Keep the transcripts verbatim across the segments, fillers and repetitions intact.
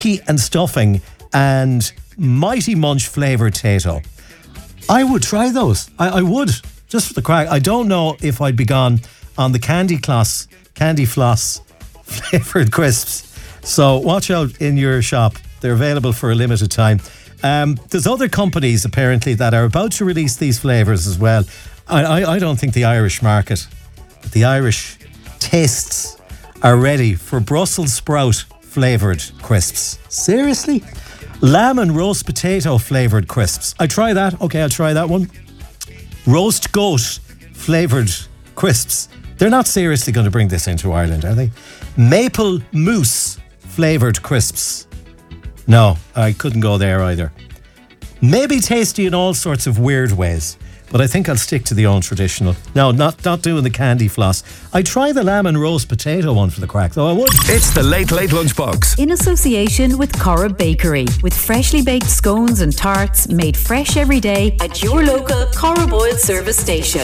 turkey and stuffing and Mighty Munch flavoured tato. I would try those. I, I would, just for the crack. I don't know if I'd be gone on the candy floss, candy floss flavoured crisps. So watch out in your shop. They're available for a limited time. Um, there's other companies apparently that are about to release these flavours as well. I, I, I don't think the Irish market, but the Irish tastes are ready for Brussels sprout flavoured crisps. Seriously? Lamb and roast potato flavoured crisps. I try that. Okay, I'll try that one. Roast goat flavoured crisps. They're not seriously going to bring this into Ireland, are they? Maple mousse flavoured crisps. No, I couldn't go there either. Maybe tasty in all sorts of weird ways, but I think I'll stick to the old traditional. No, not not doing the candy floss. I try the lamb and roast potato one for the crack, though I would. It's the Late Late Lunchbox. In association with Corra Bakery, with freshly baked scones and tarts made fresh every day at your local Corra Boyle service station.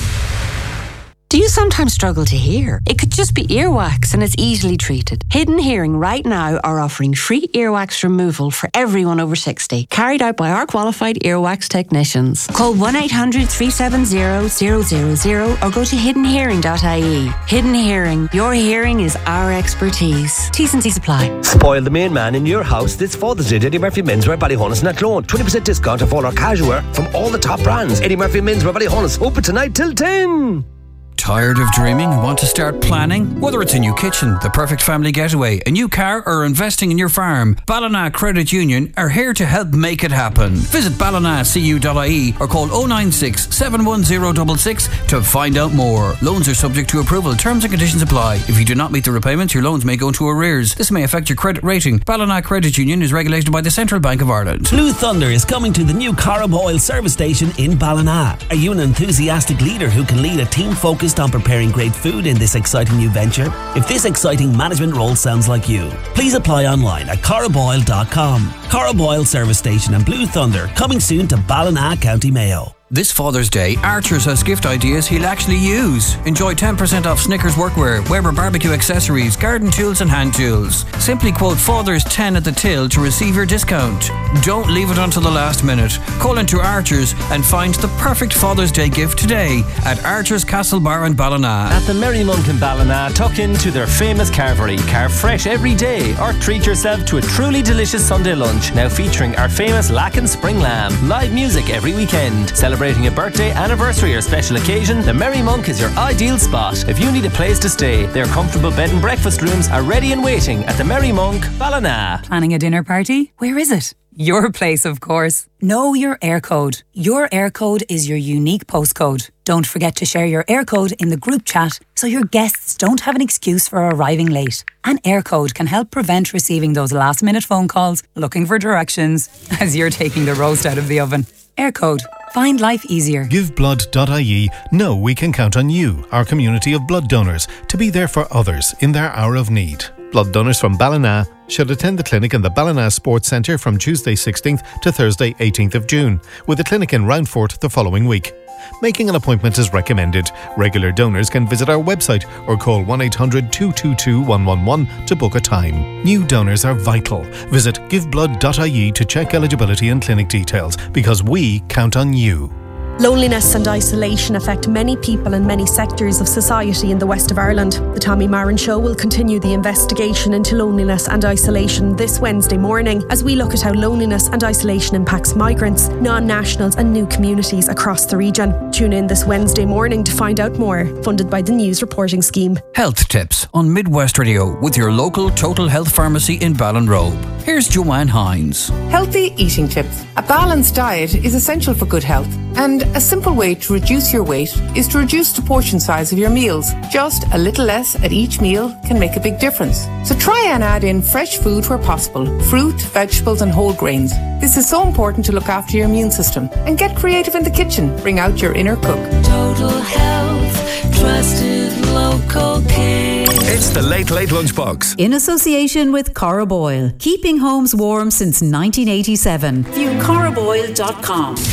Do you sometimes struggle to hear? It could just be earwax and it's easily treated. Hidden Hearing right now are offering free earwax removal for everyone over sixty, carried out by our qualified earwax technicians. Call one eight hundred three seven zero zero zero zero or go to hidden hearing dot I E. Hidden Hearing, your hearing is our expertise. T's and C's apply. Spoil the main man in your house this Father's Day. Eddie Murphy Menswear, Ballyhonus and Athlone. twenty percent discount off all our casual wear from all the top brands. Eddie Murphy Menswear, Ballyhonus. Open tonight till ten. Tired of dreaming and want to start planning? Whether it's a new kitchen, the perfect family getaway, a new car or investing in your farm, Ballina Credit Union are here to help make it happen. Visit ballina c u dot I E or call oh nine six, seven one zero six six to find out more. Loans are subject to approval. Terms and conditions apply. If you do not meet the repayments, your loans may go into arrears. This may affect your credit rating. Ballina Credit Union is regulated by the Central Bank of Ireland. Blue Thunder is coming to the new Corra Boyle service station in Ballina. Are you an enthusiastic leader who can lead a team focused on preparing great food in this exciting new venture? If this exciting management role sounds like you, please apply online at corra boyle dot com. Corra Boyle Service Station and Blue Thunder coming soon to Ballina, County Mayo. This Father's Day, Archers has gift ideas he'll actually use. Enjoy ten percent off Snickers workwear, Weber barbecue accessories, garden tools and hand tools. Simply quote Father's ten at the till to receive your discount. Don't leave it until the last minute. Call into Archers and find the perfect Father's Day gift today at Archers Castle Bar in Ballina. At the Merry Monk in Ballina, tuck into their famous carvery. Carve fresh every day or treat yourself to a truly delicious Sunday lunch, now featuring our famous Lacken Spring Lamb. Live music every weekend. Celebrating a birthday, anniversary or special occasion, the Merry Monk is your ideal spot. If you need a place to stay, their comfortable bed and breakfast rooms are ready and waiting at the Merry Monk, Ballina. Planning a dinner party? Where is it? Your place, of course. Know your air code. Your air code is your unique postcode. Don't forget to share your air code in the group chat so your guests don't have an excuse for arriving late. An air code can help prevent receiving those last minute phone calls looking for directions as you're taking the roast out of the oven. Air code. Find life easier. give blood dot I E know we can count on you, our community of blood donors, to be there for others in their hour of need. Blood donors from Ballina should attend the clinic in the Ballina Sports Centre from Tuesday sixteenth to Thursday eighteenth of June, with a clinic in Roundfort the following week. Making an appointment is recommended. Regular donors can visit our website or call one eight hundred two two two one one one to book a time. New donors are vital. Visit give blood dot I E to check eligibility and clinic details, because we count on you. Loneliness and isolation affect many people in many sectors of society in the west of Ireland. The Tommy Marin Show will continue the investigation into loneliness and isolation this Wednesday morning as we look at how loneliness and isolation impacts migrants, non-nationals and new communities across the region. Tune in this Wednesday morning to find out more. Funded by the News Reporting Scheme. Health tips on Midwest Radio with your local Total Health Pharmacy in Ballinrobe. Here's Joanne Hines. Healthy eating tips. A balanced diet is essential for good health, and a simple way to reduce your weight is to reduce the portion size of your meals. Just a little less at each meal can make a big difference. So try and add in fresh food where possible, fruit, vegetables and whole grains. This is so important to look after your immune system. And get creative in the kitchen. Bring out your inner cook. Total Health, trusted local care. It's the Late Late Lunchbox. In association with Corra Boyle, keeping homes warm since nineteen eighty-seven. View corra boyle dot com.